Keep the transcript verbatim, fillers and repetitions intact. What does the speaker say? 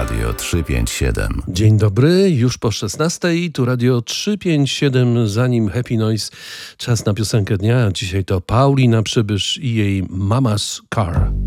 Radio trzysta pięćdziesiąt siedem. Dzień dobry, już po szesnastej, tu Radio trzysta pięćdziesiąt siedem, zanim Happy Noise, czas na piosenkę dnia. Dzisiaj to Paulina Przybysz i jej Mama's Car.